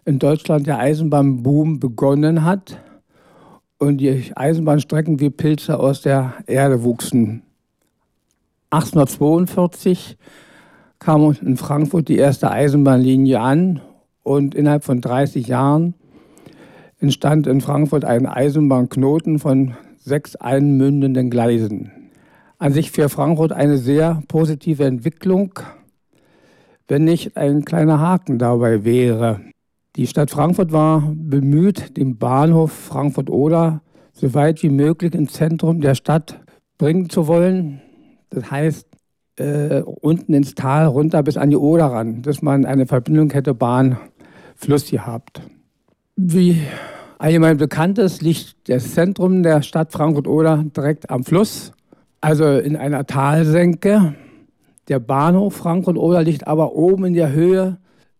in Deutschland der Eisenbahnboom begonnen hat und die Eisenbahnstrecken wie Pilze aus der Erde wuchsen. 1842 kam in Frankfurt die erste Eisenbahnlinie an und innerhalb von 30 Jahren entstand in Frankfurt ein Eisenbahnknoten von 6 einmündenden Gleisen. An sich für Frankfurt eine sehr positive Entwicklung, wenn nicht ein kleiner Haken dabei wäre. Die Stadt Frankfurt war bemüht, den Bahnhof Frankfurt-Oder so weit wie möglich ins Zentrum der Stadt bringen zu wollen. Das heißt, unten ins Tal runter bis an die Oder ran, dass man eine Verbindung hätte Bahn-Fluss gehabt. Wie allgemein bekannt ist, liegt das Zentrum der Stadt Frankfurt-Oder direkt am Fluss, also in einer Talsenke. Der Bahnhof Frankfurt-Oder liegt aber oben in der Höhe,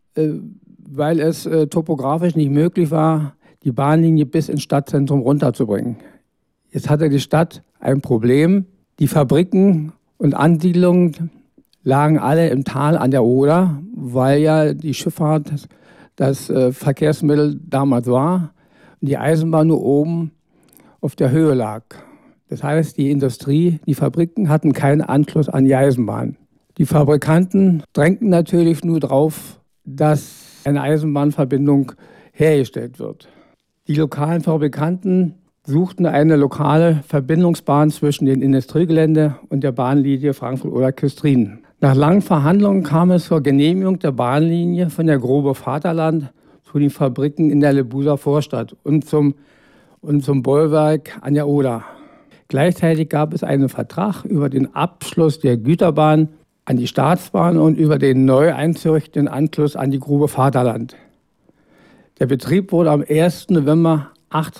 weil es topografisch nicht möglich war, die Bahnlinie bis ins Stadtzentrum runterzubringen. Jetzt hatte die Stadt ein Problem. Die Fabriken und Ansiedlungen lagen alle im Tal an der Oder, weil ja die Schifffahrt das Verkehrsmittel damals war und die Eisenbahn nur oben auf der Höhe lag. Das heißt, die Industrie, die Fabriken hatten keinen Anschluss an die Eisenbahn. Die Fabrikanten drängten natürlich nur darauf, dass eine Eisenbahnverbindung hergestellt wird. Die lokalen Fabrikanten suchten eine lokale Verbindungsbahn zwischen dem Industriegelände und der Bahnlinie Frankfurt-Oder-Küstrin. Nach langen Verhandlungen kam es zur Genehmigung der Bahnlinie von der Grube Vaterland zu den Fabriken in der Lebuser Vorstadt und zum Bollwerk an der Oder. Gleichzeitig gab es einen Vertrag über den Abschluss der Güterbahn an die Staatsbahn und über den neu einzurichtenden Anschluss an die Grube Vaterland. Der Betrieb wurde am 1. November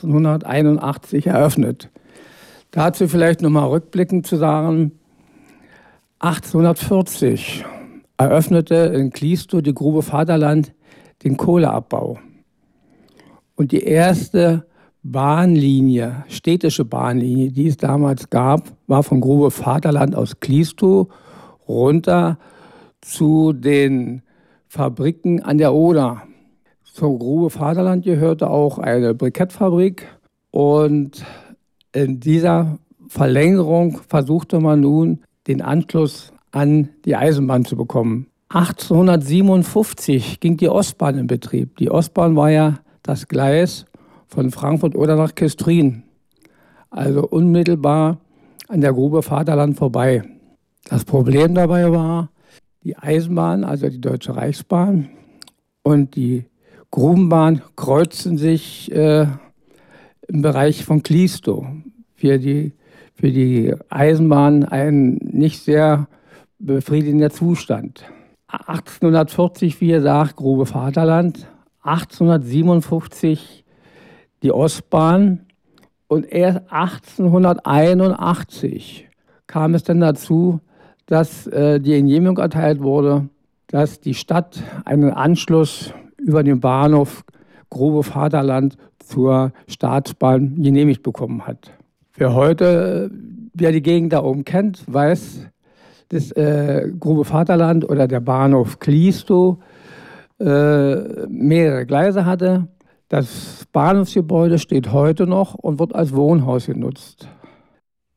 1881 eröffnet. Dazu vielleicht nochmal rückblickend zu sagen, 1840 eröffnete in Kliestow die Grube Vaterland den Kohleabbau. Und die erste Bahnlinie, städtische Bahnlinie, die es damals gab, war von Grube Vaterland aus Kliestow runter zu den Fabriken an der Oder. Zur Grube Vaterland gehörte auch eine Brikettfabrik und in dieser Verlängerung versuchte man nun, den Anschluss an die Eisenbahn zu bekommen. 1857 ging die Ostbahn in Betrieb. Die Ostbahn war ja das Gleis von Frankfurt-Oder nach Küstrin, also unmittelbar an der Grube Vaterland vorbei. Das Problem dabei war, die Eisenbahn, also die Deutsche Reichsbahn und die Grubenbahn kreuzten sich im Bereich von Kliestow. Für die Eisenbahn ein nicht sehr befriedigender Zustand. 1840, wie gesagt, Grube Vaterland, 1857 die Ostbahn und erst 1881 kam es dann dazu, dass die Genehmigung erteilt wurde, dass die Stadt einen Anschluss über den Bahnhof Grube Vaterland zur Staatsbahn genehmigt bekommen hat. Wer heute, wer die Gegend da oben kennt, weiß, dass Grube Vaterland oder der Bahnhof Kliestow mehrere Gleise hatte. Das Bahnhofsgebäude steht heute noch und wird als Wohnhaus genutzt.